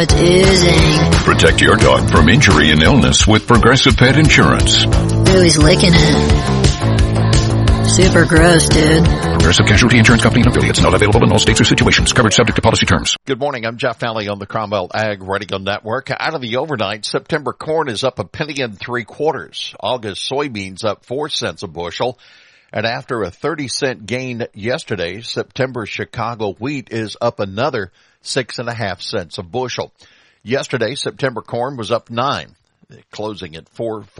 Oozing. Protect your dog from injury and illness with Progressive Pet Insurance. Ooh, he's licking it. Super gross, dude. Progressive Casualty Insurance Company and affiliates. Not available in all states or situations. Coverage subject to policy terms. Good morning. I'm Jeff Nally on the Cromwell Ag Radio Network. Out of the overnight, September corn is up 1 3/4. August soybeans up 4 cents a bushel. And after a 30-cent gain yesterday, September Chicago wheat is up another 6.5 cents a bushel. Yesterday, September corn was up 9, closing at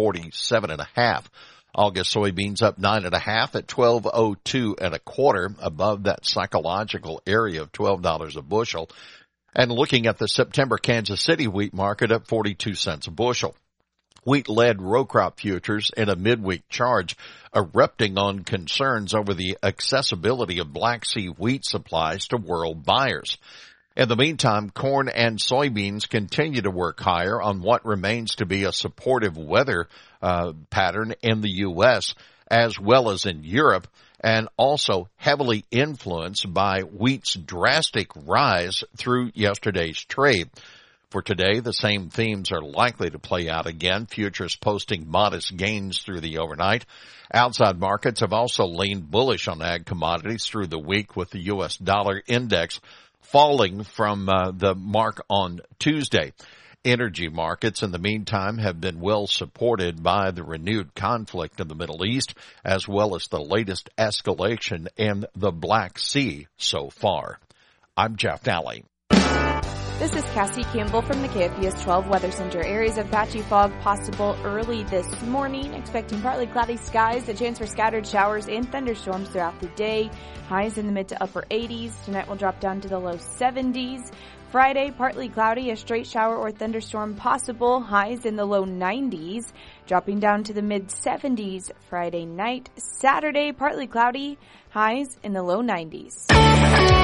447.5. August soybeans up 9.5 at 12.02 1/4, above that psychological area of $12 a bushel. And looking at the September Kansas City wheat market, up 42 cents a bushel. Wheat led row crop futures in a midweek charge, erupting on concerns over the accessibility of Black Sea wheat supplies to world buyers. In the meantime, corn and soybeans continue to work higher on what remains to be a supportive weather pattern in the U.S. as well as in Europe, and also heavily influenced by wheat's drastic rise through yesterday's trade. For today, the same themes are likely to play out again, futures posting modest gains through the overnight. Outside markets have also leaned bullish on ag commodities through the week, with the U.S. dollar index falling from the mark on Tuesday. Energy markets, in the meantime, have been well supported by the renewed conflict in the Middle East, as well as the latest escalation in the Black Sea so far. I'm Jeff Nally. This is Cassie Campbell from the KFBS 12 Weather Center. Areas of patchy fog possible early this morning. Expecting partly cloudy skies, a chance for scattered showers and thunderstorms throughout the day. Highs in the mid to upper 80s. Tonight will drop down to the low 70s. Friday, partly cloudy, a straight shower or thunderstorm possible. Highs in the low 90s. Dropping down to the mid 70s Friday night. Saturday, partly cloudy. Highs in the low 90s.